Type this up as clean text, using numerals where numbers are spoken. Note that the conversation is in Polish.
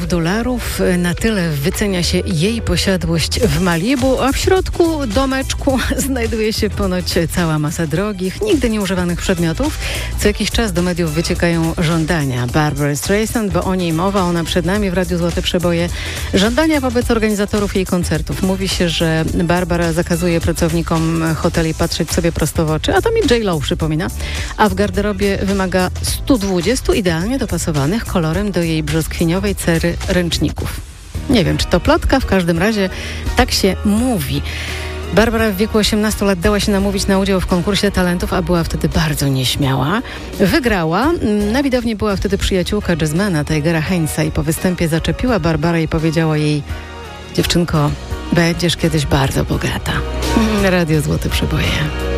milionów dolarów. Na tyle wycenia się jej posiadłość w Malibu, a w środku domeczku znajduje się ponoć cała masa drogich, nigdy nieużywanych przedmiotów. Co jakiś czas do mediów wyciekają żądania Barbary Streisand, bo o niej mowa, ona przed nami w Radiu Złote Przeboje. Żądania wobec organizatorów jej koncertów. Mówi się, że Barbara zakazuje pracownikom hoteli patrzeć sobie prosto w oczy, a to mi J.Lo przypomina, a w garderobie wymaga 120 idealnie dopasowanych kolorem do jej brzoskwiniowej cery ręczników. Nie wiem, czy to plotka, w każdym razie tak się mówi. Barbara w wieku 18 lat dała się namówić na udział w konkursie talentów, a była wtedy bardzo nieśmiała. Wygrała. Na widowni była wtedy przyjaciółka jazzmana Tigera Hainesa i po występie zaczepiła Barbarę i powiedziała jej: dziewczynko, będziesz kiedyś bardzo bogata. Radio Złote Przeboje.